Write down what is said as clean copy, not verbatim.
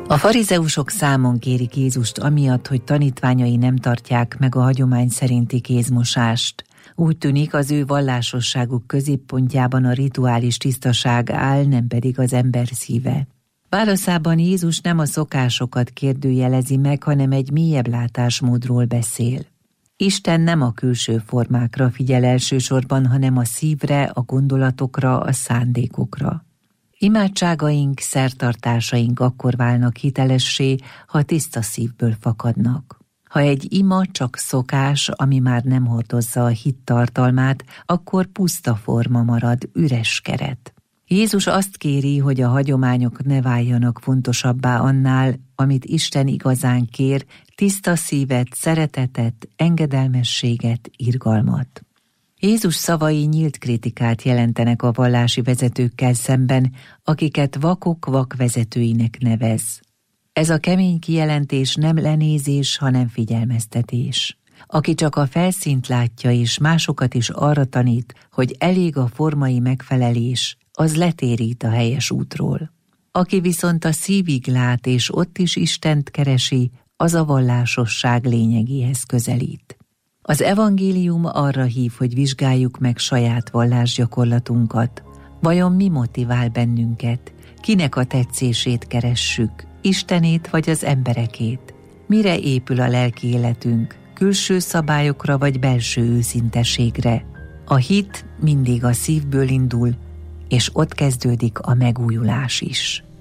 A farizeusok számon kérik Jézust amiatt, hogy tanítványai nem tartják meg a hagyomány szerinti kézmosást. Úgy tűnik, az ő vallásosságuk középpontjában a rituális tisztaság áll, nem pedig az ember szíve. Válaszában Jézus nem a szokásokat kérdőjelezi meg, hanem egy mélyebb látásmódról beszél. Isten nem a külső formákra figyel elsősorban, hanem a szívre, a gondolatokra, a szándékokra. Imádságaink, szertartásaink akkor válnak hitelessé, ha tiszta szívből fakadnak. Ha egy ima csak szokás, ami már nem hordozza a hit tartalmát, akkor puszta forma marad, üres keret. Jézus azt kéri, hogy a hagyományok ne váljanak fontosabbá annál, amit Isten igazán kér, tiszta szívet, szeretetet, engedelmességet, irgalmat. Jézus szavai nyílt kritikát jelentenek a vallási vezetőkkel szemben, akiket vakok vakvezetőinek nevez. Ez a kemény kijelentés nem lenézés, hanem figyelmeztetés. Aki csak a felszínt látja és másokat is arra tanít, hogy elég a formai megfelelés, az letérít a helyes útról. Aki viszont a szívig lát és ott is Istent keresi, az a vallásosság lényegéhez közelít. Az evangélium arra hív, hogy vizsgáljuk meg saját vallásgyakorlatunkat. Vajon mi motivál bennünket? Kinek a tetszését keressük? Istenét vagy az emberekét? Mire épül a lelki életünk? Külső szabályokra vagy belső őszinteségre? A hit mindig a szívből indul, és ott kezdődik a megújulás is.